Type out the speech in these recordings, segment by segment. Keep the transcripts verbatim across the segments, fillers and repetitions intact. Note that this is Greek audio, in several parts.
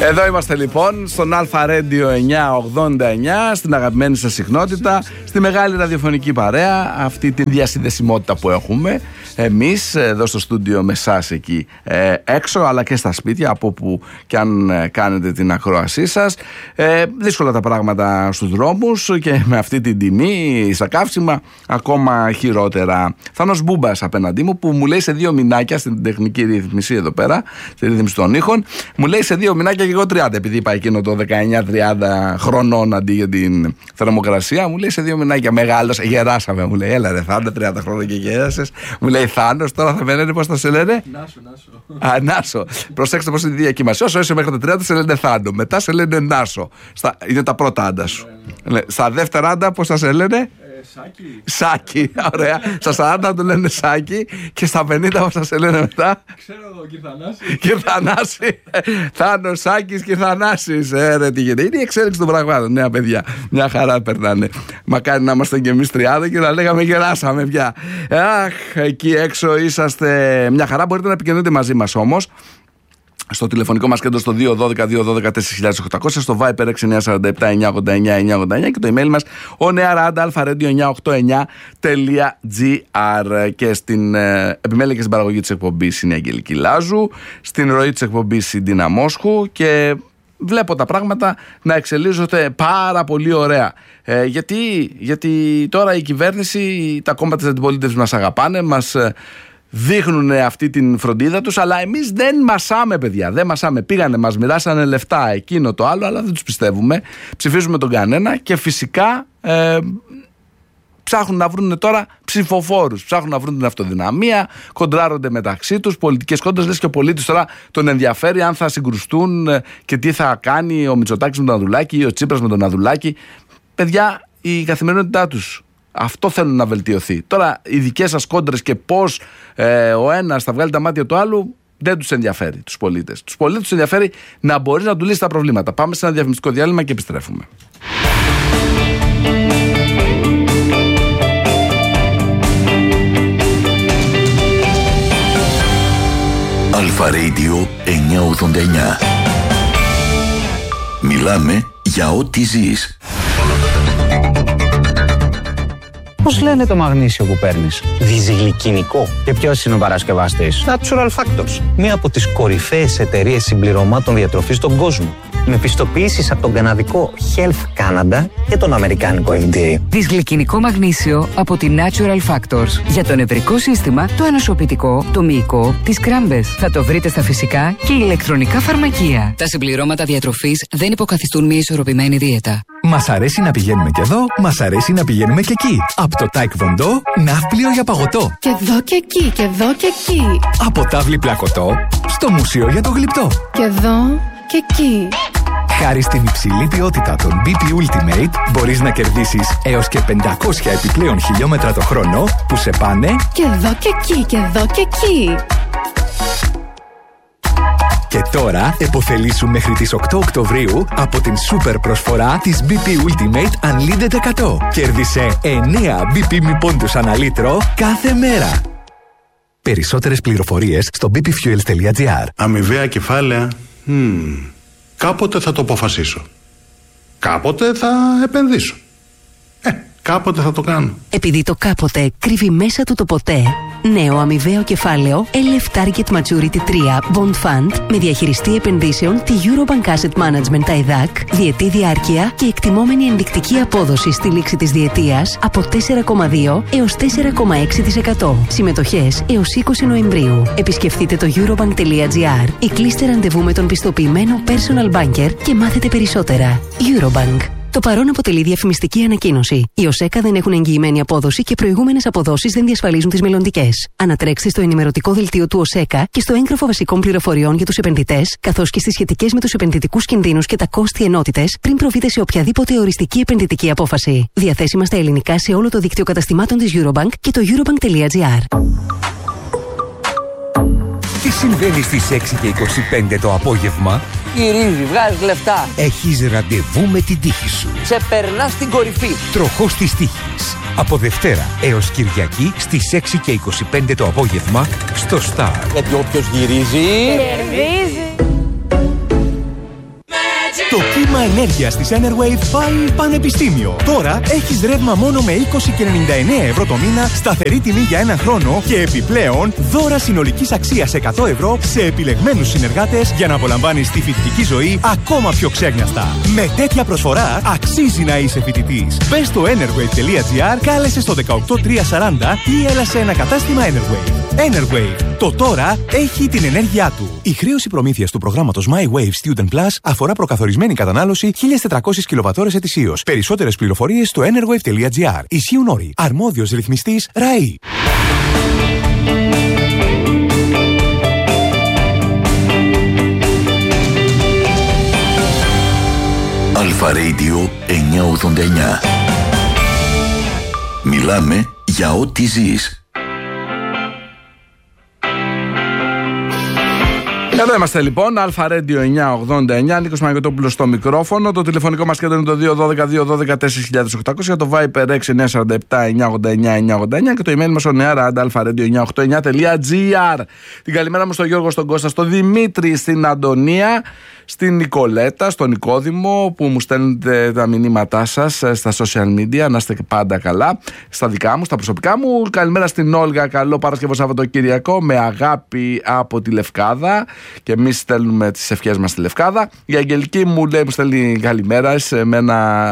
Εδώ είμαστε λοιπόν στον Αλφα Radio εννιακόσια ογδόντα εννιά, στην αγαπημένη σας συχνότητα, στη μεγάλη ραδιοφωνική παρέα, αυτή τη διασυνδεσιμότητα που έχουμε εμείς εδώ στο στούντιο με εσάς εκεί ε, έξω, αλλά και στα σπίτια, από που και αν ε, κάνετε την ακρόασή σας. Ε, δύσκολα τα πράγματα στους δρόμους και με αυτή την τιμή στα καύσιμα ακόμα χειρότερα. Θάνος Μπούμπας απέναντί μου, που μου λέει σε δύο μηνάκια, στην τεχνική ρύθμιση εδώ πέρα, στη ρύθμιση των ήχων, μου λέει σε δύο μηνάκια και εγώ τριάντα, επειδή είπα εκείνο το δεκαεννιά τριάντα χρονών αντί για την θερμοκρασία, μου λέει σε δύο μηνάκια, μεγάλος, γεράσαμε, μου λέει, έλα ρε Θάνο, τριάντα χρόνια και γέρασες, μου λέει Θάνος, τώρα θα με λένε πώς θα σε λένε. Νάσο, Νάσο. Α, Νάσο. Προσέξτε πώς είναι η διακύμαση. Όσο είσαι μέχρι τα τριάντα σε λένε Θάνο, μετά σε λένε Νάσο. Στα... Είναι τα πρώτα άντα σου. Ναι. Στα δεύτερα άντα πώς θα σε λένε. Σάκη. Σάκη, ωραία. Στα σαράντα το λένε Σάκη και στα πενήντα πώς θα σε λένε μετά. Ξέρω εγώ, Κυρθανάση. Κυρθανάση. Θάνος, Σάκης, Κυρθανάσης. Ε, ρε, τι γίνεται. Είναι η εξέλιξη των πραγμάτων. Νέα παιδιά. Μια χαρά περνάνε. Μακάρι να είμαστε κι εμείς τριάντα και να λέγαμε γεράσαμε πια. Αχ, εκεί έξω είσαστε μια χαρά. Μπορείτε να επικοινωνείτε μαζί μας όμως στο τηλεφωνικό μας κέντρο στο δύο ένα δύο δύο ένα δύο τέσσερα χιλιάδες οκτακόσια, στο Viper έξι εννιά τέσσερα επτά εννιά ογδόντα εννιά εννιά ογδόντα εννιά και το email μας onearanda alpha radio εννιακόσια ογδόντα εννιά τελεία gr. Και στην ε, επιμέλεια και στην παραγωγή της εκπομπής είναι η Αγγελική Λάζου, στην ροή της εκπομπής η Ντίνα Μόσχου, και βλέπω τα πράγματα να εξελίσσονται πάρα πολύ ωραία. Ε, γιατί, γιατί τώρα η κυβέρνηση, τα κόμματα της αντιπολίτευσης μας αγαπάνε, μας ε, δείχνουν αυτή την φροντίδα τους, αλλά εμείς δεν μασάμε, παιδιά. Δεν μασάμε. Πήγανε, μας μοιράσανε λεφτά, εκείνο το άλλο, αλλά δεν τους πιστεύουμε. Ψηφίζουμε τον κανένα και φυσικά ε, ψάχνουν να βρουν τώρα ψηφοφόρους. Ψάχνουν να βρουν την αυτοδυναμία, κοντράρονται μεταξύ τους, πολιτικές κόντρες. Λες και ο πολίτης τώρα τον ενδιαφέρει αν θα συγκρουστούν και τι θα κάνει ο Μητσοτάκης με τον Ανδρουλάκη ή ο Τσίπρας με τον Ανδρουλάκη. Παιδιά, η καθημερινότητά τους, αυτό θέλουν να βελτιωθεί. Τώρα οι δικές σας κόντρες και πώς ε, ο ένας θα βγάλει τα μάτια του άλλου δεν τους ενδιαφέρει τους πολίτες. Τους πολίτες τους ενδιαφέρει να μπορείς να του λύσεις τα προβλήματα. Πάμε σε ένα διαφημιστικό διάλειμμα και επιστρέφουμε. Αλφα Radio εννιακόσια ογδόντα εννιά. Μιλάμε για ό,τι ζεις. Πώς λένε το μαγνήσιο που παίρνεις? Διζυγλικινικό. Και ποιος είναι ο παρασκευαστής? Natural Factors. Μία από τις κορυφαίες εταιρείες συμπληρωμάτων διατροφής στον κόσμο. Με πιστοποιήσεις από τον καναδικό Health Canada και τον αμερικάνικο εφ ντι έι. Δυσγλυκινικό μαγνήσιο από τη Natural Factors. Για το νευρικό σύστημα, το ανοσοποιητικό, το μυϊκό, τις κράμπες. Θα το βρείτε στα φυσικά και ηλεκτρονικά φαρμακεία. Τα συμπληρώματα διατροφής δεν υποκαθιστούν μια ισορροπημένη δίαιτα. Μας αρέσει να πηγαίνουμε και εδώ, μας αρέσει να πηγαίνουμε και εκεί. Από το Taekwondo, ναύπλιο για παγωτό. Και εδώ και εκεί, και εδώ και εκεί. Από τάβλη πλακωτό, στο μουσείο για το γλυπτό. Και εδώ και εκεί. Χάρη στην υψηλή ποιότητα των μπι πι Ultimate, μπορείς να κερδίσεις έως και πεντακόσια επιπλέον χιλιόμετρα το χρόνο που σε πάνε και εδώ και εκεί, και εδώ και εκεί. Και τώρα επωφελήσου μέχρι τις οκτώ Οκτωβρίου από την σούπερ προσφορά της μπι πι Ultimate Unlimited εκατό. Κέρδισε εννέα μπι πι μη πόντους ανά λίτρο κάθε μέρα. Περισσότερες πληροφορίες στο μπι πι fuels τελεία τζι άρ. Αμοιβαία κεφάλαια. Hmm. Κάποτε θα το αποφασίσω. Κάποτε θα επενδύσω. Ε, κάποτε θα το κάνω. Επειδή το κάποτε κρύβει μέσα του το ποτέ, νέο αμοιβαίο κεφάλαιο ελ εφ Target Maturity τρία Bond Fund με διαχειριστή επενδύσεων τη Eurobank Asset Management άι ντι έι σι, διετή διάρκεια και εκτιμόμενη ενδεικτική απόδοση στη λήξη της διετίας από τέσσερα κόμμα δύο έως τέσσερα κόμμα έξι τοις εκατό. Συμμετοχές έως είκοσι Νοεμβρίου. Επισκεφτείτε το eurobank τελεία τζι άρ ή κλείστε ραντεβού με τον πιστοποιημένο personal banker και μάθετε περισσότερα. Eurobank. Το παρόν αποτελεί διαφημιστική ανακοίνωση. Οι ΟΣΕΚΑ δεν έχουν εγγυημένη απόδοση και προηγούμενες αποδόσεις δεν διασφαλίζουν τις μελλοντικές. Ανατρέξτε στο ενημερωτικό δελτίο του ΟΣΕΚΑ και στο έγγραφο βασικών πληροφοριών για τους επενδυτές, καθώς και στις σχετικές με τους επενδυτικούς κινδύνους και τα κόστη ενότητες, πριν προβείτε σε οποιαδήποτε οριστική επενδυτική απόφαση. Διαθέσιμα στα ελληνικά σε όλο το δίκτυο καταστημάτων της Eurobank και το eurobank τελεία τζι άρ. Τι συμβαίνει στις έξι και είκοσι πέντε το απόγευμα? Γυρίζει, βγάζει λεφτά. Έχεις ραντεβού με την τύχη σου. Σε περνά στην κορυφή. Τροχός της τύχης. Από Δευτέρα έως Κυριακή στις έξι και είκοσι πέντε το απόγευμα στο Star. Γιατί όποιος γυρίζει... Κερδίζει. ενέργειας της Enerwave πάλι πανεπιστήμιο. Τώρα έχεις ρεύμα μόνο με είκοσι και ενενήντα εννέα ευρώ το μήνα, σταθερή τιμή για ένα χρόνο και επιπλέον δώρα συνολικής αξίας εκατό ευρώ σε επιλεγμένους συνεργάτες για να απολαμβάνεις τη φοιτητική ζωή ακόμα πιο ξέγνιαστα. Με τέτοια προσφορά αξίζει να είσαι φοιτητής. Μπες στο enerwave τελεία gr, κάλεσε στο δεκαοκτώ τριακόσια σαράντα ή έλα σε ένα κατάστημα Enerwave. Enerwave. Το τώρα έχει την ενέργειά του. Η χρέωση προμήθειας του προγράμματος My Wave Student Plus αφορά προκαθορισμένη κατανάλωση χίλιες τετρακόσιες κιλοβατώρες ετησίως. Περισσότερες πληροφορίες στο enerwave τελεία gr. Ισχύουν όροι. Αρμόδιος ρυθμιστής ΡΑΗ. Αλφα Radio εννιακόσια ογδόντα εννιά. Μιλάμε για ό,τι ζεις. Εδώ είμαστε λοιπόν, Αλφα Radio εννιακόσια ογδόντα εννιά, Νίκος Μαγιωτόπουλος στο μικρόφωνο. Το τηλεφωνικό μας κέντρο είναι το δύο ένα δύο δύο ένα τέσσερα χιλιάδες οκτακόσια, το Viper έξι εννιά τέσσερα επτά εννιακόσια ογδόντα εννιά εννιακόσια ογδόντα εννιά και το email μας ο νεαράντα αλφα-radio εννιακόσια ογδόντα εννιά τελεία gr. Την καλημέρα μου στον Γιώργο, στον Κώστα, στον Δημήτρη, στην Αντωνία, στην Νικολέτα, στον Νικόδημο που μου στέλνετε τα μηνύματά σας στα social media. Να είστε πάντα καλά. Στα δικά μου, στα προσωπικά μου. Καλημέρα στην Όλγα. Καλό Παρασκευό Σαββατοκύριακο. Με αγάπη από τη Λευκάδα. Και εμείς στέλνουμε τις ευχές μας στη Λευκάδα. Η Αγγελική μου λέει, μου στέλνει καλημέρα με, ένα,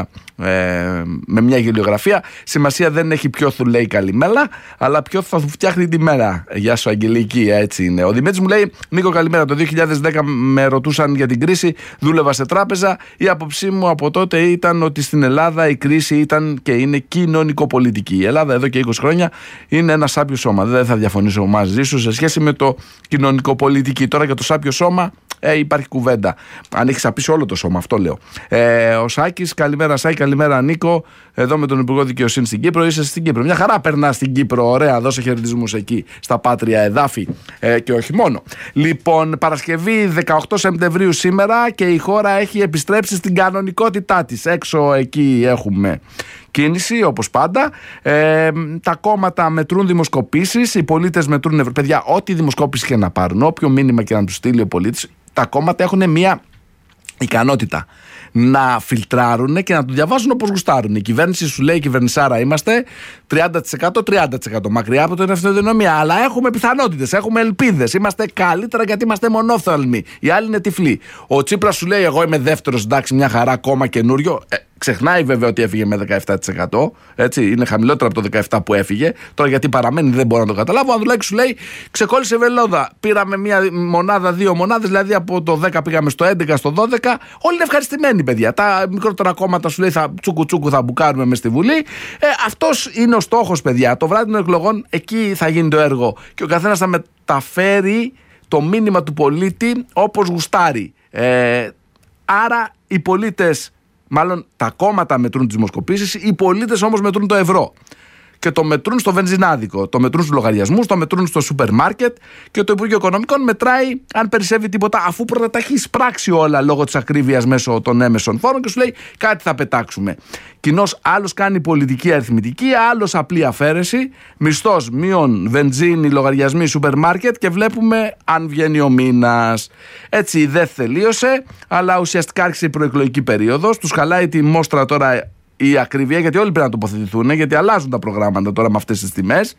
ε, με μια γελιογραφία. Σημασία δεν έχει ποιο του λέει καλημέρα, αλλά ποιο θα του φτιάχνει τη μέρα. Γεια σου Αγγελική, έτσι είναι. Ο Δημήτρης μου λέει, Νίκο καλημέρα. Το δύο χιλιάδες δέκα με ρωτούσαν για την κρίση, δούλευα σε τράπεζα. Η άποψή μου από τότε ήταν ότι στην Ελλάδα η κρίση ήταν και είναι κοινωνικοπολιτική. Η Ελλάδα εδώ και είκοσι χρόνια είναι ένα σάπιο σώμα. Δεν θα διαφωνήσω μαζί σου σε σχέση με το κοινωνικοπολιτική. Τώρα για το σάπιο σώμα ε, υπάρχει κουβέντα. Αν έχει σαπίσει όλο το σώμα, αυτό λέω. Ε, ο Σάκης, καλημέρα Σάκη, καλημέρα Νίκο. Εδώ με τον Υπουργό Δικαιοσύνη στην Κύπρο. Είσαι στην Κύπρο. Μια χαρά περνά στην Κύπρο. Ωραία, δώσε χαιρετισμούς εκεί στα πάτρια εδάφη. Ε, και όχι μόνο. Λοιπόν, Παρασκευή δεκαοκτώ Σεπτεμβρίου σήμερα και η χώρα έχει επιστρέψει στην κανονικότητά της. Έξω εκεί έχουμε κίνηση, όπως πάντα. Ε, τα κόμματα μετρούν δημοσκοπήσεις, οι πολίτες μετρούν ευρώ. Παιδιά, ό,τι δημοσκόπηση και να πάρουν, όποιο μήνυμα και να του στείλει ο πολίτης, τα κόμματα έχουν μια ικανότητα να φιλτράρουν και να το διαβάζουν όπως γουστάρουν. Η κυβέρνηση σου λέει, κυβερνησάρα είμαστε, τριάντα τοις εκατό τριάντα τοις εκατό μακριά από την ευθυνοδυναμία. Αλλά έχουμε πιθανότητες, έχουμε ελπίδες. Είμαστε καλύτερα γιατί είμαστε μονόφθαλμοι. Οι άλλοι είναι τυφλοί. Ο Τσίπρας σου λέει, εγώ είμαι δεύτερος, εντάξει, μια χαρά, κόμμα καινούριο. Ε, ξεχνάει βέβαια ότι έφυγε με δεκαεπτά τοις εκατό. Έτσι, είναι χαμηλότερο από το δεκαεπτά που έφυγε. Τώρα γιατί παραμένει δεν μπορώ να το καταλάβω. Ο Ανδρουλάκης σου λέει, ξεκόλλησε βελόδα. Πήραμε μια μονάδα, δύο μονάδες, δηλαδή από το δέκα πήγαμε στο έντεκα, στο δώδεκα. Όλοι είναι ευχαριστημένοι, παιδιά. Τα μικρότερα κόμματα σου λέει, θα τσούκου τσούκου θα μπουκάρουμε μες στη Βουλή. Ε, αυτός είναι ο στόχος, παιδιά. Το βράδυ των εκλογών εκεί θα γίνει το έργο. Και ο καθένας θα μεταφέρει το μήνυμα του πολίτη όπως γουστάρει. Ε, άρα οι πολίτες, μάλλον τα κόμματα μετρούν τις δημοσκοπήσεις, οι πολίτες όμως μετρούν το ευρώ. Και το μετρούν στο βενζινάδικο, το μετρούν στους λογαριασμούς, το μετρούν στο σούπερ μάρκετ και το Υπουργείο Οικονομικών μετράει αν περισσεύει τίποτα, αφού πρώτα τα έχει πράξει όλα λόγω της ακρίβειας μέσω των έμεσων φόρων και σου λέει κάτι θα πετάξουμε. Κοινώς άλλος κάνει πολιτική αριθμητική, άλλος απλή αφαίρεση, μισθός μείον βενζίνη, λογαριασμοί, σούπερ μάρκετ και βλέπουμε αν βγαίνει ο μήνας. Έτσι δεν τελείωσε, αλλά ουσιαστικά άρχισε η προεκλογική περίοδος, τους χαλάει τη μόστρα τώρα η ακριβία, γιατί όλοι πρέπει να τοποθετηθούν, γιατί αλλάζουν τα προγράμματα τώρα με αυτές τις τιμές.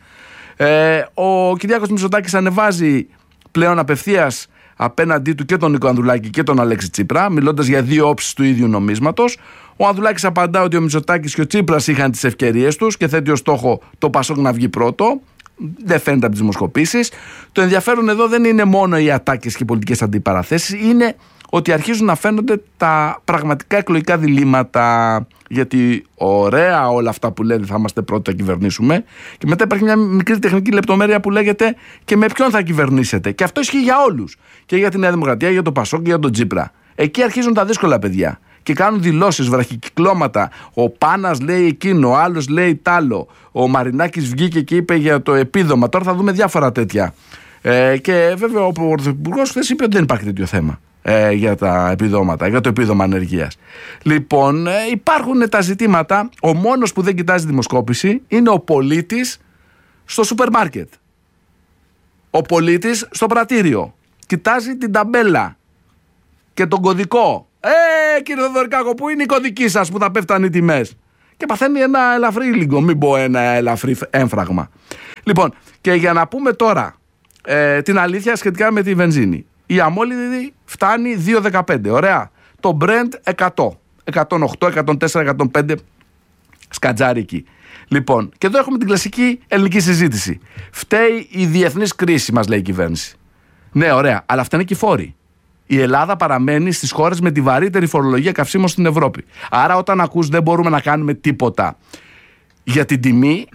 Ε, ο Κυριάκος Μητσοτάκης ανεβάζει πλέον απευθείας απέναντί του και τον Νίκο Ανδρουλάκη και τον Αλέξη Τσίπρα, μιλώντας για δύο όψεις του ίδιου νομίσματος. Ο Ανδρουλάκης απαντά ότι ο Μητσοτάκης και ο Τσίπρας είχαν τις ευκαιρίες τους και θέτει ως στόχο το Πασόκ να βγει πρώτο. Δεν φαίνεται από τις δημοσκοπήσεις. Το ενδιαφέρον εδώ δεν είναι μόνο οι ατάκες και οι πολιτικές αντιπαραθέσεις, είναι ότι αρχίζουν να φαίνονται τα πραγματικά εκλογικά διλήμματα. Γιατί ωραία όλα αυτά που λένε θα είμαστε πρώτοι να κυβερνήσουμε, και μετά υπάρχει μια μικρή τεχνική λεπτομέρεια που λέγεται και με ποιον θα κυβερνήσετε. Και αυτό ισχύει για όλους. Και για τη Νέα Δημοκρατία, για τον Πασόκ και για τον Τσίπρα. Εκεί αρχίζουν τα δύσκολα, παιδιά. Και κάνουν δηλώσεις, βραχικυκλώματα. Ο Πάνας λέει εκείνο, ο άλλος λέει τ' άλλο. Ο Μαρινάκης βγήκε και είπε για το επίδομα. Τώρα θα δούμε διάφορα τέτοια. Ε, και βέβαια ο Πρωθυπουργός χθες είπε ότι δεν υπάρχει τέτοιο θέμα. Ε, για τα επιδόματα, για το επίδομα ανεργίας. Λοιπόν, ε, υπάρχουν τα ζητήματα. Ο μόνος που δεν κοιτάζει δημοσκόπηση είναι ο πολίτης στο σούπερ μάρκετ. Ο πολίτης στο πρατήριο. Κοιτάζει την ταμπέλα και τον κωδικό. Ε, κύριε Θοδωρικάκο, πού είναι η κωδική σας που θα πέφτανε οι τιμές? Και παθαίνει ένα ελαφρύ λίγο, μην πω ένα ελαφρύ έμφραγμα. Λοιπόν, και για να πούμε τώρα ε, την αλήθεια σχετικά με τη βενζίνη. Η αμόλυδη φτάνει δύο δεκαπέντε, ωραία. Το Brent εκατό, εκατόν οκτώ, εκατόν τέσσερα, εκατόν πέντε, σκατζάρι εκεί. Λοιπόν, και εδώ έχουμε την κλασική ελληνική συζήτηση. Φταίει η διεθνής κρίση, μας λέει η κυβέρνηση. Ναι, ωραία, αλλά αυτά είναι και οι φόροι. Η Ελλάδα παραμένει στις χώρες με τη βαρύτερη φορολογία καυσίμων στην Ευρώπη. Άρα, όταν ακούς δεν μπορούμε να κάνουμε τίποτα για την τιμή,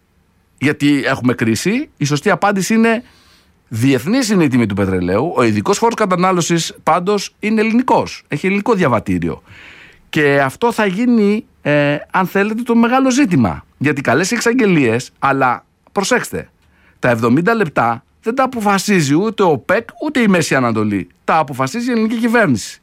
γιατί έχουμε κρίση, η σωστή απάντηση είναι διεθνής είναι η τιμή του πετρελαίου. Ο ειδικός φόρος κατανάλωσης πάντως είναι ελληνικός. Έχει ελληνικό διαβατήριο. Και αυτό θα γίνει, ε, αν θέλετε, το μεγάλο ζήτημα. Γιατί καλές εξαγγελίες, αλλά προσέξτε, τα εβδομήντα λεπτά δεν τα αποφασίζει ούτε ο ΠΕΚ ούτε η Μέση Ανατολή. Τα αποφασίζει η ελληνική κυβέρνηση.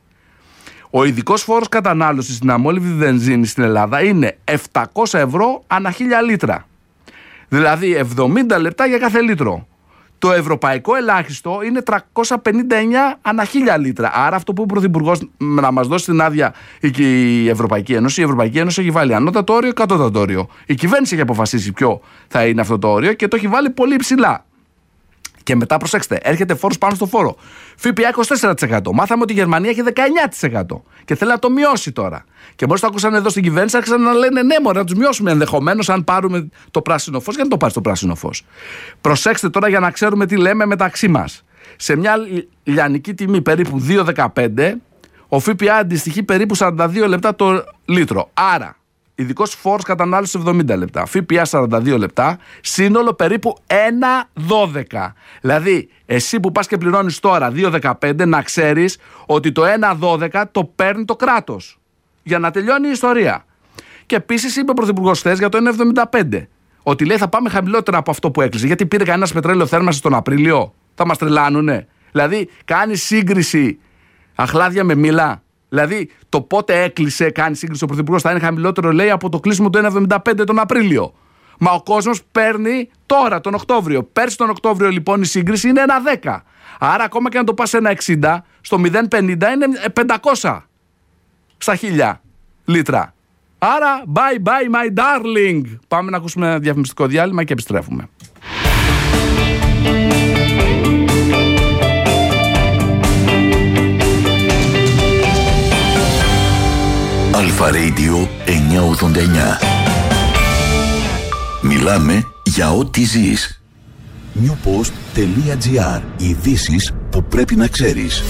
Ο ειδικός φόρος κατανάλωσης στην αμόλυβδη βενζίνη στην Ελλάδα είναι επτακόσια ευρώ ανά χίλια λίτρα. Δηλαδή εβδομήντα λεπτά για κάθε λίτρο. Το ευρωπαϊκό ελάχιστο είναι τριακόσια πενήντα εννιά ανά χίλια λίτρα. Άρα αυτό που ο Πρωθυπουργός να μας δώσει την άδεια η Ευρωπαϊκή Ένωση, η Ευρωπαϊκή Ένωση έχει βάλει ανώτατο όριο, κατώτατο όριο. Η κυβέρνηση έχει αποφασίσει ποιο θα είναι αυτό το όριο και το έχει βάλει πολύ ψηλά. Και μετά προσέξτε, έρχεται φόρος πάνω στο φόρο. ΦΠΑ είκοσι τέσσερα τοις εκατό. Μάθαμε ότι η Γερμανία έχει δεκαεννιά τοις εκατό. Και θέλει να το μειώσει τώρα. Και μόλις το άκουσαν εδώ στην κυβέρνηση, άρχισαν να λένε ναι, μωρέ, να τους μειώσουμε ενδεχομένως αν πάρουμε το πράσινο φως. Γιατί να το πάρει το πράσινο φως? Προσέξτε τώρα για να ξέρουμε τι λέμε μεταξύ μας. Σε μια λιανική τιμή περίπου δύο δεκαπέντε, ο ΦΠΑ αντιστοιχεί περίπου σαράντα δύο λεπτά το λίτρο. Άρα, ειδικός φόρος κατανάλωσης εβδομήντα λεπτά, ΦΠΑ σαράντα δύο λεπτά, σύνολο περίπου ένα δώδεκα. Δηλαδή, εσύ που πας και πληρώνεις τώρα δύο δεκαπέντε, να ξέρεις ότι το ένα δώδεκα το παίρνει το κράτος. Για να τελειώνει η ιστορία. Και επίσης είπε ο Πρωθυπουργός χθες για το ένα εβδομήντα πέντε, ότι λέει θα πάμε χαμηλότερα από αυτό που έκλεισε. Γιατί πήρε κανένας πετρέλαιο θέρμανσης τον Απρίλιο? Θα μας τρελάνουνε? Δηλαδή, κάνει σύγκριση αχλάδια με μήλα. Δηλαδή, το πότε έκλεισε, κάνει σύγκριση ο Πρωθυπουργός, θα είναι χαμηλότερο, λέει, από το κλείσιμο του ένα εβδομήντα πέντε τον Απρίλιο. Μα ο κόσμος παίρνει τώρα τον Οκτώβριο. Πέρσι τον Οκτώβριο, λοιπόν, η σύγκριση είναι ένα δέκα. Άρα, ακόμα και αν το πας ένα εξήντα, στο μηδέν πενήντα είναι πεντακόσια στα χίλια λίτρα. Άρα, bye bye my darling. Πάμε να ακούσουμε ένα διαφημιστικό διάλειμμα και επιστρέφουμε. Αλφα Radio εννιακόσια ογδόντα εννιά. Μιλάμε για ό,τι ζεις. newpost.gr. Ειδήσεις που πρέπει να ξέρεις.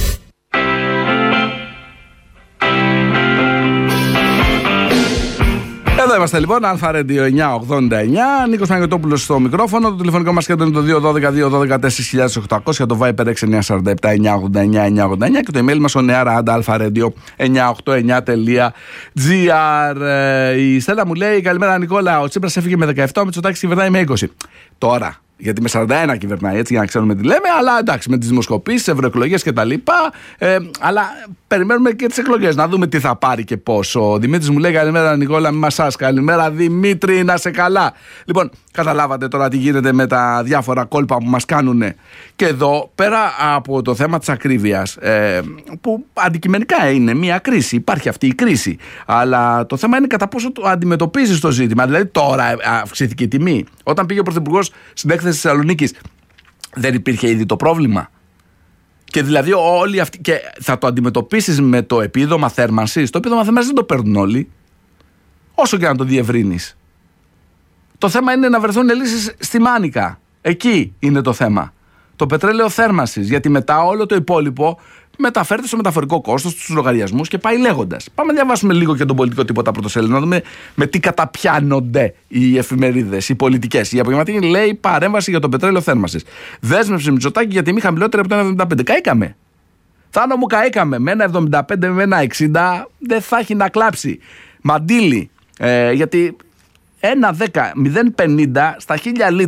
Εδώ είμαστε λοιπόν, Αλφα Radio εννιακόσια ογδόντα εννιά. Νίκος Παναγιωτόπουλος στο μικρόφωνο. Το τηλεφωνικό μας κέντρο είναι το δύο ένα δύο δύο ένα δύο τέσσερα χιλιάδες οκτακόσια. Το Viber έξι εννιά τέσσερα επτά εννιακόσια ογδόντα εννιά εννιακόσια ογδόντα εννιά. Και το email μας ο νεάρα αλφα ρέντιο εννιακόσια ογδόντα εννιά τελεία τζι άρ. Η Στέλλα μου λέει: καλημέρα Νικόλα. Ο Τσίπρας έφυγε με δεκαεπτά, ο Μητσοτάκης κυβερνάει με είκοσι. Τώρα. Γιατί με σαράντα ένα κυβερνάει, έτσι, για να ξέρουμε τι λέμε. Αλλά εντάξει, με τις δημοσκοπήσεις, ευρωεκλογές κτλ. Ε, αλλά περιμένουμε και τις εκλογές, να δούμε τι θα πάρει και πόσο. Ο Δημήτρης μου λέει: καλημέρα Νικόλα, μη μασάς. Καλημέρα Δημήτρη, να σε καλά. Λοιπόν, καταλάβατε τώρα τι γίνεται με τα διάφορα κόλπα που μας κάνουν. Και εδώ, πέρα από το θέμα της ακρίβειας, ε, που αντικειμενικά είναι μια κρίση, υπάρχει αυτή η κρίση. Αλλά το θέμα είναι κατά πόσο το αντιμετωπίζεις το ζήτημα. Δηλαδή, τώρα αυξήθηκε η τιμή. Όταν πήγε ο Πρωθυπουργός στην έκθεση της Θεσσαλονίκης, δεν υπήρχε ήδη το πρόβλημα? Και δηλαδή όλοι αυτοί. Και θα το αντιμετωπίσεις με το επίδομα θέρμανσης. Το επίδομα θέρμανσης δεν το παίρνουν όλοι, όσο και να το διευρύνεις. Το θέμα είναι να βρεθούν λύσεις στη μάνικα. Εκεί είναι το θέμα. Το πετρέλαιο θέρμανσης. Γιατί μετά όλο το υπόλοιπο μεταφέρεται στο μεταφορικό κόστος, στους λογαριασμούς και πάει λέγοντας. Πάμε να διαβάσουμε λίγο και τον πολιτικό τίποτα πρωτοσέλιδο, να δούμε με τι καταπιάνονται οι εφημερίδες, οι πολιτικές. Η απογευματινή λέει παρέμβαση για το πετρέλαιο θέρμανσης. Δέσμευση Μητσοτάκη για τιμή χαμηλότερη από το ένα εβδομήντα πέντε. Καήκαμε. Θάνο μου, καήκαμε. Με ένα εβδομήντα πέντε με ένα εξήντα δεν θα έχει να κλάψει. Μαντίλι. Ε, γιατί ένα δέκα, μηδέν πενήντα στα χίλια λίτρα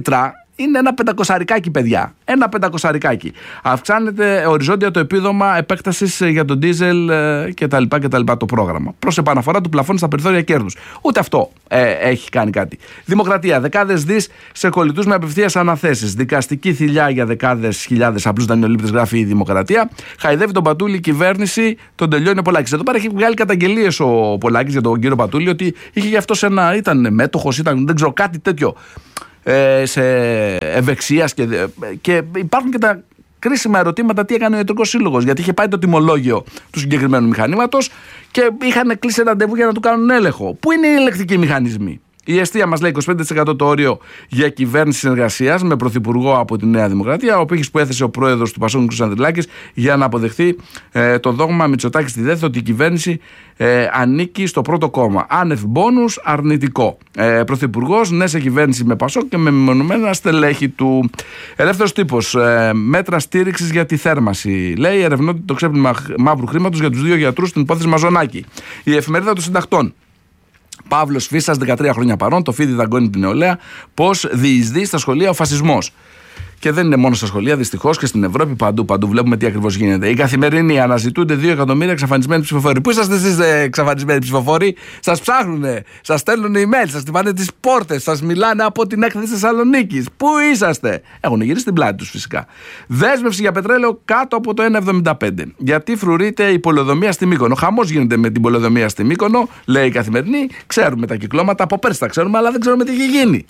είναι ένα πεντακοσαρικάκι, παιδιά. Ένα πεντακοσαρικάκι. Αυξάνεται οριζόντια το επίδομα επέκτασης για τον ντίζελ κτλ. Το πρόγραμμα. Προς επαναφορά του πλαφών στα περιθώρια κέρδους. Ούτε αυτό ε, έχει κάνει κάτι. Δημοκρατία. Δεκάδες δις σε κολλητούς με απευθείας αναθέσεις. Δικαστική θηλιά για δεκάδες χιλιάδες απλούς δανειολήπτες, γράφει η Δημοκρατία. Χαϊδεύει τον Πατούλη η κυβέρνηση, τον τελειώνει ο Πολάκης. Εδώ πέρα έχει βγάλει καταγγελίες ο Πολάκης για τον κύριο Πατούλη ότι είχε γι' αυτό ένα, ήταν μέτοχος, ήταν δεν ξέρω κάτι τέτοιο. Σε ευεξίας και, και υπάρχουν και τα κρίσιμα ερωτήματα τι έκανε ο Ιατρικός Σύλλογος, γιατί είχε πάει το τιμολόγιο του συγκεκριμένου μηχανήματος και είχαν κλείσει ραντεβού για να του κάνουν έλεγχο. Πού είναι οι ελεκτικοί μηχανισμοί? Η Εστία μας λέει είκοσι πέντε τοις εκατό το όριο για κυβέρνηση συνεργασίας με πρωθυπουργό από τη Νέα Δημοκρατία, ο πύχης που έθεσε ο πρόεδρος του Πασόκ κ. Ανδρουλάκης για να αποδεχθεί ε, το δόγμα Μητσοτάκη στη ΔΕΘ ότι η κυβέρνηση ε, ανήκει στο πρώτο κόμμα. Άνευ μπόνους, αρνητικό. Ε, πρωθυπουργός, ναι σε κυβέρνηση με Πασόκ και με μεμονωμένα στελέχη του. Ελεύθερος τύπος. Ε, μέτρα στήριξης για τη θέρμαση. Λέει, ερευνώνται το ξέπλυμα μαύρου χρήματος για τους δύο γιατρούς στην υπόθεση Μαζονάκη. Η εφημερίδα των συντακτών. Παύλος Φίσας, δεκατρία χρόνια παρόν, το φίδι δαγκώνει την νεολαία, πώς διεισδύει στα σχολεία ο φασισμός. Και δεν είναι μόνο στα σχολεία, δυστυχώς και στην Ευρώπη παντού. Παντού βλέπουμε τι ακριβώς γίνεται. Η Καθημερινή, αναζητούνται δύο εκατομμύρια εξαφανισμένοι ψηφοφόροι. Πού είσαστε εσείς, ε, εξαφανισμένοι ψηφοφόροι? Σας ψάχνουνε, σας στέλνουν email, σας τυπάνε τις πόρτες, σας μιλάνε από την έκθεση Θεσσαλονίκης. Πού είσαστε? Έχουν γυρίσει την πλάτη τους φυσικά. Δέσμευση για πετρέλαιο κάτω από το ένα εβδομήντα πέντε. Γιατί φρουρείται η πολεοδομία στη Μύκονο. Χαμός γίνεται με την πολεοδομία στη Μύκονο, λέει η Καθημερινή. Ξέρουμε τα κυκλώματα, από πέρσι τα ξέρουμε, αλλά δεν ξέρουμε τι έχει γίνει.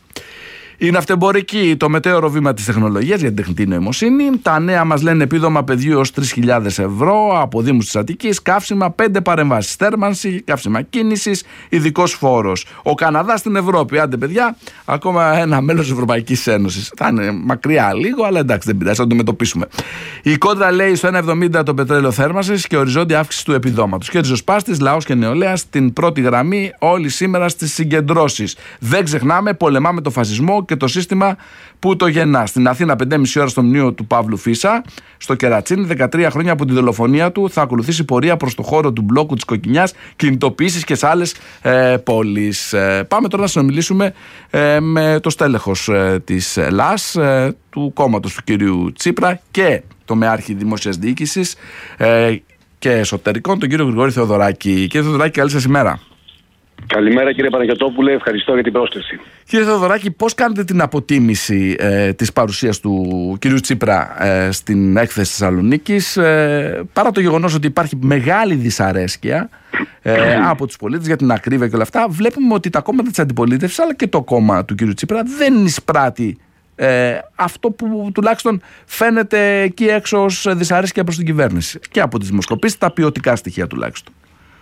Η ναυτεμπορική, το μετέωρο βήμα της τεχνολογίας για την τεχνητή νοημοσύνη. Τα νέα μας λένε επίδομα παιδιού ως τρεις χιλιάδες ευρώ από Δήμους της Αττικής. Καύσιμα, πέντε παρεμβάσεις. Θέρμανση, καύσιμα κίνησης, ειδικός φόρος. Ο Καναδάς στην Ευρώπη, άντε παιδιά, ακόμα ένα μέλος της Ευρωπαϊκής Ένωσης. Θα είναι μακριά λίγο, αλλά εντάξει, δεν πειράζει, θα το αντιμετωπίσουμε. Η κόντρα λέει στο ένα εβδομήντα το πετρέλαιο θέρμανσης και οριζόντια αύξηση του επιδόματος. Και ριζοσπάστης, λαός και νεολαία στην πρώτη γραμμή, όλοι σήμερα στις συγκεντρώσεις. Δεν ξεχνάμε, πολεμάμε το φασισμό και το σύστημα που το γεννά. Στην Αθήνα, πέντε και μισή ώρα στο μνήμα του Παύλου Φίσα. Στο Κερατσίνι, δεκατρία χρόνια από τη δολοφονία του, θα ακολουθήσει πορεία προς το χώρο του μπλόκου της Κοκκινιάς, κινητοποιήσεις και σε άλλες ε, πόλεις. Ε, πάμε τώρα να συνομιλήσουμε ε, με το στέλεχος ε, της ΕΛΑΣ, ε, του κόμματος του κυρίου Τσίπρα και το μεάρχη δημόσιας διοίκησης ε, και εσωτερικών, τον κύριο Γρηγόρη Θεοδωράκη. Κύριε Θεοδωράκη, καλή σας ημέρα. Καλημέρα κύριε Παναγιωτόπουλε, ευχαριστώ για την πρόσκληση. Κύριε Θεοδωράκη, πώς κάνετε την αποτίμηση ε, της παρουσίας του κυρίου Τσίπρα ε, στην έκθεση Θεσσαλονίκης, ε, παρά το γεγονός ότι υπάρχει μεγάλη δυσαρέσκεια ε, από τους πολίτες για την ακρίβεια και όλα αυτά? Βλέπουμε ότι τα κόμματα της αντιπολίτευσης αλλά και το κόμμα του κυρίου Τσίπρα δεν εισπράττει ε, αυτό που τουλάχιστον φαίνεται εκεί έξω ως δυσαρέσκεια προς την κυβέρνηση και από τις δημοσκοπήσεις, τα ποιοτικά στοιχεία τουλάχιστον.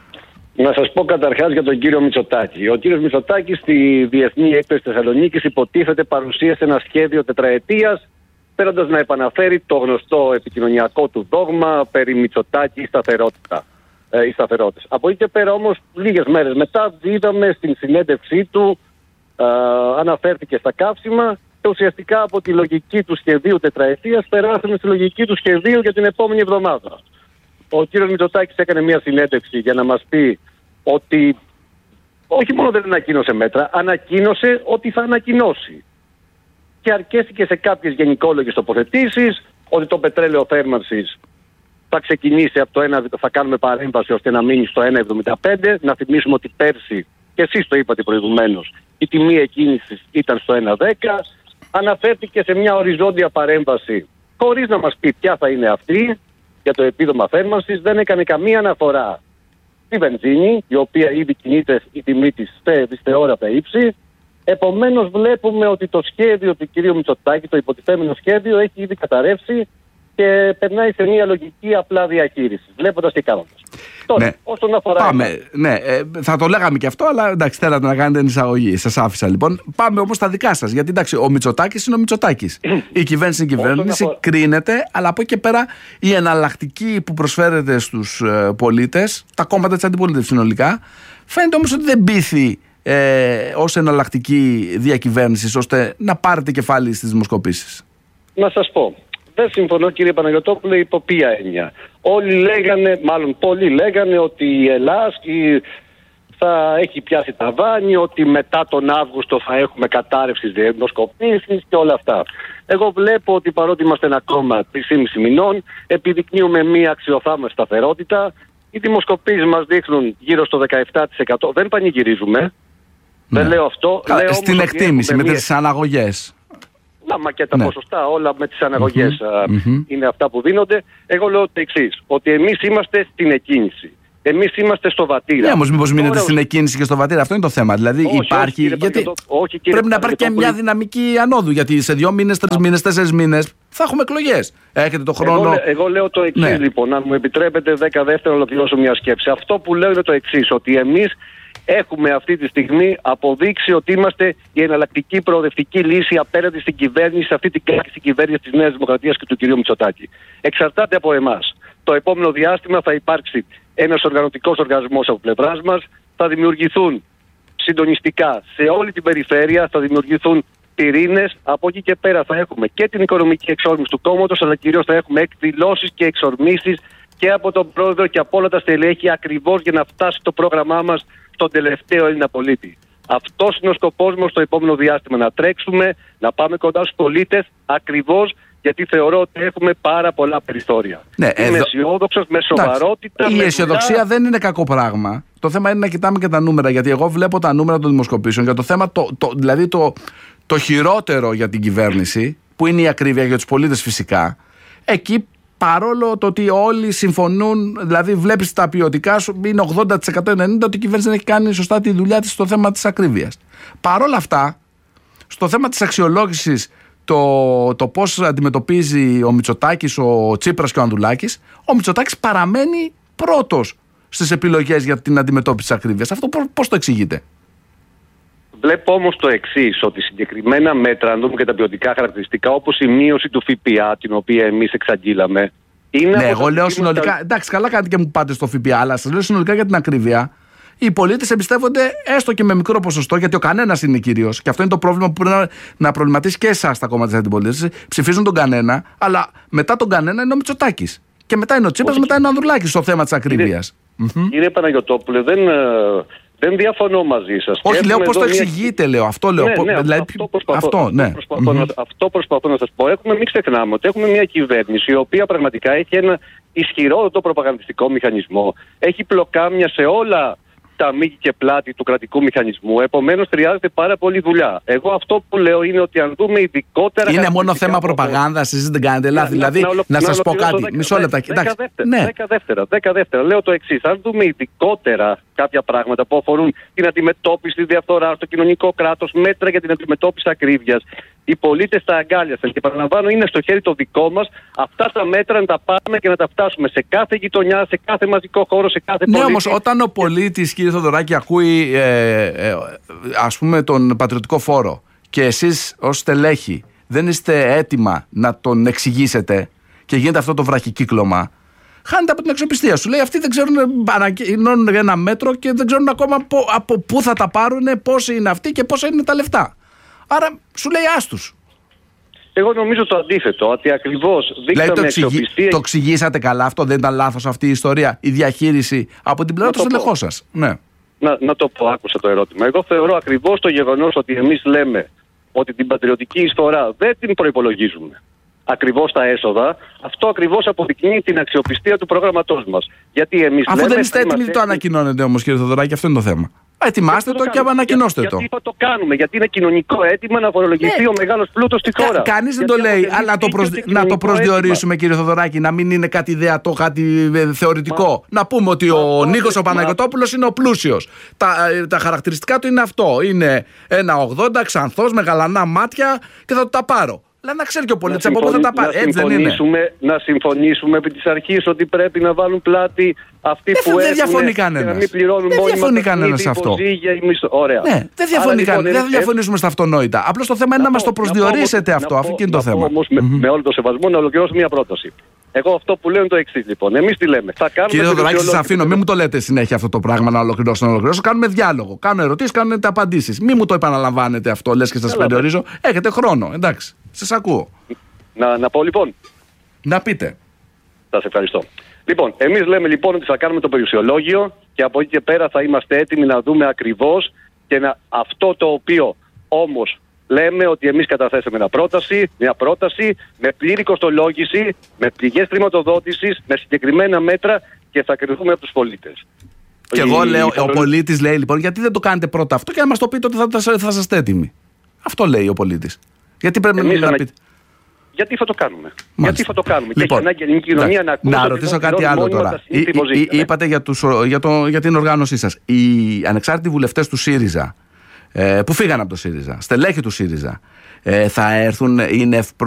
Να σας πω καταρχάς για τον κύριο Μητσοτάκη. Ο κύριος Μητσοτάκης στη Διεθνή Έκθεση Θεσσαλονίκης υποτίθεται παρουσίασε ένα σχέδιο τετραετίας, θέλοντας να επαναφέρει το γνωστό επικοινωνιακό του δόγμα περί Μητσοτάκη σταθερότητα. Ε, οι σταθερότητες. Από εκεί και πέρα όμως, λίγες μέρες μετά, είδαμε στην συνέντευξή του, ε, αναφέρθηκε στα καύσιμα και ουσιαστικά από τη λογική του σχεδίου τετραετίας περάσαμε στη λογική του σχεδίου για την επόμενη εβδομάδα. Ο κύριος Μητσοτάκης έκανε μια συνέντευξη για να μας πει ότι όχι μόνο δεν ανακοίνωσε μέτρα, ανακοίνωσε ότι θα ανακοινώσει. Και αρκέστηκε σε κάποιες γενικόλογες τοποθετήσεις ότι το πετρέλαιο θέρμανσης θα ξεκινήσει από το ένα, θα κάνουμε παρέμβαση ώστε να μείνει στο ένα εβδομήντα πέντε. Να θυμίσουμε ότι πέρσι, και εσείς το είπατε προηγουμένως, η τιμή εκκίνησης ήταν στο ένα δέκα. Αναφέρθηκε σε μια οριζόντια παρέμβαση, χωρίς να μας πει ποια θα είναι αυτή, για το επίδομα θέρμανσης. Δεν έκανε καμία αναφορά στη βενζίνη, η οποία ήδη κινείται η τιμή της δυσθεώρητα ύψη. Επομένως βλέπουμε ότι το σχέδιο του κ. Μητσοτάκη, το υποτιθέμενο σχέδιο, έχει ήδη καταρρεύσει και περνάει σε μια λογική απλά διαχείριση, βλέποντας και κάνοντας. Τώρα, ναι. όσον αφορά... Πάμε, ναι, ε, θα το λέγαμε και αυτό, αλλά εντάξει, θέλατε να κάνετε την εισαγωγή. Σας άφησα λοιπόν. Πάμε όμως στα δικά σας. Γιατί εντάξει, ο Μητσοτάκης είναι ο Μητσοτάκης. Η κυβέρνηση είναι η κυβέρνηση, αφορά... κρίνεται, αλλά από εκεί και πέρα η εναλλακτική που προσφέρεται στους ε, πολίτες, τα κόμματα της αντιπολίτευσης συνολικά, φαίνεται όμως ότι δεν πείθει ε, ως εναλλακτική διακυβέρνηση, ώστε να πάρετε κεφάλι στις δημοσκοπήσεις. Να σας πω. Δεν συμφωνώ κύριε Παναγιωτόπουλε, υπό ποια έννοια. Όλοι λέγανε, μάλλον πολλοί λέγανε ότι η Ελλάδα θα έχει πιάσει ταβάνι, ότι μετά τον Αύγουστο θα έχουμε κατάρρευση στις δημοσκοπήσεις και όλα αυτά. Εγώ βλέπω ότι παρότι είμαστε ένα κόμμα τρία και μισό μηνών, επιδεικνύουμε μία αξιοθαύμαστη σταθερότητα. Οι δημοσκοπήσεις μας δείχνουν γύρω στο δεκαεπτά τοις εκατό. Δεν πανηγυρίζουμε. Ναι. Δεν λέω αυτό. Κα, λέω στην εκτίμηση με μία... τις αναγωγές. Να, μα και τα ναι. ποσοστά όλα με τις αναγωγές mm-hmm. Mm-hmm. είναι αυτά που δίνονται. Εγώ λέω το εξής, ότι εμείς είμαστε στην εκκίνηση. Εμείς είμαστε στο βατήρα. Ναι, όμως μήπως μείνετε στην εκκίνηση και στο βατήρα, αυτό είναι το θέμα. Δηλαδή όχι, υπάρχει. Όχι, γιατί όχι, πρέπει να υπάρχει και μια δυναμική ανόδου. Γιατί σε δύο μήνες, τρεις μήνες, τέσσερις μήνες θα έχουμε εκλογές. Έχετε το χρόνο. Εγώ, εγώ λέω το εξής, ναι. λοιπόν, αν μου επιτρέπετε δέκα δεύτερα να ολοκληρώσω μια σκέψη. Αυτό που λέω είναι το εξής, ότι εμείς έχουμε αυτή τη στιγμή αποδείξει ότι είμαστε η εναλλακτική προοδευτική λύση απέναντι στην κυβέρνηση, σε αυτή την κάκιστη κυβέρνηση της Νέας Δημοκρατίας και του κ. Μητσοτάκη. Εξαρτάται από εμάς. Το επόμενο διάστημα θα υπάρξει ένας οργανωτικός οργανισμός από πλευράς μας, θα δημιουργηθούν συντονιστικά σε όλη την περιφέρεια, θα δημιουργηθούν πυρήνες. Από εκεί και πέρα θα έχουμε και την οικονομική εξόρμηση του κόμματος, αλλά κυρίως θα έχουμε εκδηλώσεις και εξορμήσεις και από τον πρόεδρο και από όλα τα στελέχη, ακριβώς για να φτάσει το πρόγραμμά μας στον τελευταίο Έλληνα πολίτη. Αυτός είναι ο σκοπός μας στο επόμενο διάστημα, να τρέξουμε, να πάμε κοντά στους πολίτες, ακριβώς γιατί θεωρώ ότι έχουμε πάρα πολλά περιθώρια. Ναι, Είμαι εδώ... αισιόδοξος, με σοβαρότητα. Η με αισιοδοξία δουλειά... δεν είναι κακό πράγμα. Το θέμα είναι να κοιτάμε και τα νούμερα. Γιατί εγώ βλέπω τα νούμερα των δημοσκοπήσεων για το θέμα, το, το, δηλαδή το, το χειρότερο για την κυβέρνηση, που είναι η ακρίβεια για τους πολίτες φυσικά. Εκεί παρόλο το ότι όλοι συμφωνούν, δηλαδή βλέπεις τα ποιοτικά σου, είναι ογδόντα τοις εκατό ενενήντα τοις εκατό ότι η κυβέρνηση δεν έχει κάνει σωστά τη δουλειά της στο θέμα της ακρίβειας. Παρόλα αυτά, στο θέμα της αξιολόγησης, το, το πώς αντιμετωπίζει ο Μητσοτάκης, ο Τσίπρας και ο Ανδρουλάκης, ο Μητσοτάκης παραμένει πρώτος στις επιλογές για την αντιμετώπιση της ακρίβειας. Αυτό πώς το εξηγείτε? Βλέπω όμως το εξής, ότι συγκεκριμένα μέτρα, αν δούμε και τα ποιοτικά χαρακτηριστικά, όπως η μείωση του ΦΠΑ, την οποία εμείς εξαγγείλαμε, είναι. Ναι, εγώ λέω συνολικά. Τα... Εντάξει, καλά κάνετε και μου πάτε στο ΦΠΑ, αλλά σας λέω συνολικά για την ακρίβεια. Οι πολίτες εμπιστεύονται έστω και με μικρό ποσοστό, γιατί ο κανένας είναι κυρίως. Και αυτό είναι το πρόβλημα που πρέπει να, να προβληματίσει και εσάς τα κόμματα της αντιπολίτευσης. Ψηφίζουν τον κανένα, αλλά μετά τον κανένα είναι ο Μητσοτάκης. Και μετά είναι ο Τσίπρας, μετά είναι ο Ανδρουλάκης στο θέμα της ακρίβειας. Κύριε, mm-hmm. κύριε Παναγιωτόπουλε, δεν. Δεν διαφωνώ μαζί σας. Όχι, λέω πώς το εξηγείτε, μια... λέω. Αυτό λέω. Ναι, ναι, δηλαδή, αυτό, προσπαθώ, αυτό, ναι. προσπαθώ, mm-hmm. αυτό προσπαθώ να σας πω. Έχουμε, μην ξεχνάμε ότι έχουμε μια κυβέρνηση η οποία πραγματικά έχει ένα ισχυρό το προπαγανδιστικό μηχανισμό. Έχει πλοκάμια σε όλα τα μήκη και πλάτη του κρατικού μηχανισμού. Επομένως, χρειάζεται πάρα πολύ δουλειά. Εγώ αυτό που λέω είναι ότι αν δούμε ειδικότερα. Είναι μόνο θέμα προπαγάνδας, εσείς δεν κάνετε λάθη. Δηλαδή, να, να, να σας πω κάτι. Δέκα, μισό λεπτά. Δέκα, ναι. δέκα, δεύτερα, δέκα δεύτερα. Λέω το εξής. Αν δούμε ειδικότερα κάποια πράγματα που αφορούν την αντιμετώπιση της διαφθοράς, το κοινωνικό κράτος, μέτρα για την αντιμετώπιση ακρίβειας, οι πολίτες τα αγκάλιασαν. Και παραλαμβάνω, είναι στο χέρι το δικό μας αυτά τα μέτρα να τα πάμε και να τα φτάσουμε σε κάθε γειτονιά, σε κάθε μαζικό χώρο, σε κάθε πολίτη. Ναι, όμως όταν ο πολίτης, κύριε Θοδωράκη, ακούει ε, ε, ας πούμε τον πατριωτικό φόρο και εσείς ως στελέχη δεν είστε έτοιμα να τον εξηγήσετε και γίνεται αυτό το βραχικύκλωμα, χάνεται από την αξιοπιστία. Σου λέει αυτοί δεν ξέρουν, ανακοινώνουν ένα μέτρο και δεν ξέρουν ακόμα από πού θα τα πάρουν, πόσοι είναι αυτοί και πόσα είναι τα λεφτά. Άρα σου λέει άστους. Εγώ νομίζω το αντίθετο, ότι ακριβώς δείξαμε δηλαδή το, αξιοπιστία. Το εξηγήσατε καλά, αυτό δεν ήταν λάθος αυτή η ιστορία, η διαχείριση από την πλευρά του στελεχών σας? Ναι. Να, να το πω, άκουσα το ερώτημα. Εγώ θεωρώ ακριβώς το γεγονός ότι εμείς λέμε ότι την πατριωτική εισφορά δεν την προϋπολογίζουμε ακριβώς τα έσοδα, αυτό ακριβώς αποδεικνύει την αξιοπιστία του προγραμματός μας. Γιατί εμείς Αφού λέμε, δεν είστε έτοιμοι, δεν το ανακοινώνετε όμως, κύριε Θοδωράκη, αυτό είναι το θέμα. Ετοιμάστε το, το και ανακοινώστε για, το. Γιατί θα το κάνουμε, γιατί είναι κοινωνικό αίτημα να φορολογηθεί ναι. ο μεγάλος πλούτος στη χώρα. Κα, κανείς δεν το λέει, αλλά το προσ... να το προσδιορίσουμε, κύριε Θοδωράκη, να μην είναι κάτι ιδεατό, κάτι θεωρητικό. Μα, να πούμε ότι μα, ο Νίκος ο Παναγιωτόπουλος είναι ο πλούσιος. Τα, τα χαρακτηριστικά του είναι αυτό. Είναι ένα ογδόντα, ξανθός, με γαλανά μάτια και θα του τα πάρω. Δηλαδή να ξέρει και ο πολίτης από πού θα τα πάρει. Έτσι δεν είναι? Να συμφωνήσουμε επί της αρχής ότι πρέπει να βάλουν πλάτη αυτοί δεν, που δεν έχουν διαφωνεί κανένας. και να μην πληρώνουν δεν διαφωνεί κανένας σε αυτό. Ωραία. Ναι, δεν διαφωνεί λοιπόν, κανένας. Δεν διαφωνήσουμε στα αυτονόητα. Απλώς το θέμα είναι να μας το προσδιορίσετε αυτό. Αυτό είναι το θέμα. Όμως με όλο το σεβασμό να ολοκληρώσω μια πρόταση. Εγώ αυτό που λέω είναι το εξής λοιπόν. Εμείς τι λέμε? Θα κάνουμε. Κύριε Θοδωράκη, σας αφήνω. Μην μου το λέτε συνέχεια αυτό το πράγμα να ολοκληρώσω. Να ολοκληρώσω. Κάνουμε διάλογο. Κάνω ερωτήσεις, κάνετε απαντήσεις. Μην μου το επαναλαμβάνετε αυτό. Λες και σας περιορίζω. Έχετε χρόνο. Εντάξει. Σας ακούω. Να, να πω λοιπόν. Να πείτε. Σας ευχαριστώ. Λοιπόν, εμείς λέμε λοιπόν ότι θα κάνουμε το περιουσιολόγιο και από εκεί και πέρα θα είμαστε έτοιμοι να δούμε ακριβώς και να, αυτό το οποίο όμως λέμε ότι εμείς καταθέσαμε μια πρόταση, μια πρόταση με πλήρη κοστολόγηση, με πηγές χρηματοδότησης, με συγκεκριμένα μέτρα και θα κρυθούμε από τους πολίτες. Και εγώ λέω, ο πολίτης λέει λοιπόν, γιατί δεν το κάνετε πρώτα αυτό και να μας το πείτε ότι θα, θα, θα είσαστε έτοιμοι. Αυτό λέει ο πολίτης. Γιατί πρέπει εμείς να ανα... πείτε. Γιατί θα το κάνουμε. Μάλιστα. Γιατί θα το κάνουμε. Λοιπόν, και έχει ανάγκη η ελληνική κοινωνία να ακούσει. Να ρωτήσω κάτι άλλο τώρα. Ή, ή, ή, είπατε για, τους, για, το, για την οργάνωσή σας. Οι ανεξάρτητοι βουλευτές του ΣΥΡΙΖΑ, ε, που φύγαν από το ΣΥΡΙΖΑ, στελέχη του ΣΥΡΙΖΑ, ε, θα έρθουν, είναι ευπρό